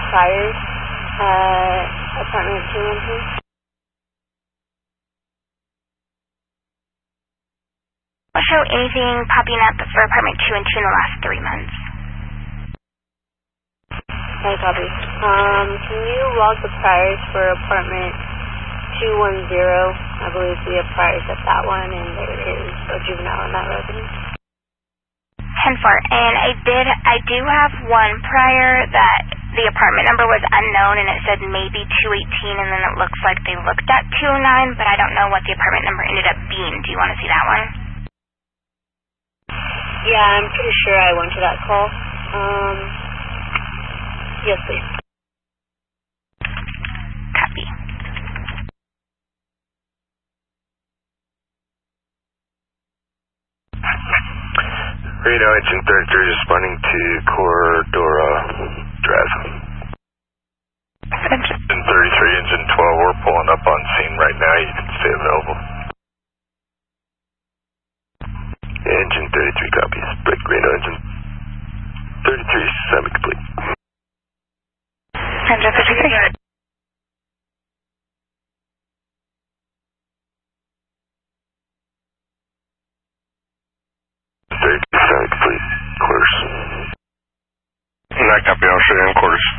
priors at apartment 212. I'll show anything popping up for apartment 2 and 2 in the last 3 months. Okay, copy. Can you log the priors for apartment 210? I believe we have priors at that one, and there is a juvenile in that residence. 10-4, and I do have one prior that the apartment number was unknown, and it said maybe 218, and then it looks like they looked at 209, but I don't know what the apartment number ended up being. Do you want to see that one? Yeah, I'm pretty sure I went to that call. Yes, please. Copy. Reno engine 33 responding to Cordora Drive. Engine 33, engine 12, we're pulling up on scene right now. You can stay available. Engine 33 copies. Break Reno engine 33, semi-complete. Engine 33. Semi-complete. Quarters. Not copy, I'll show you in quarters.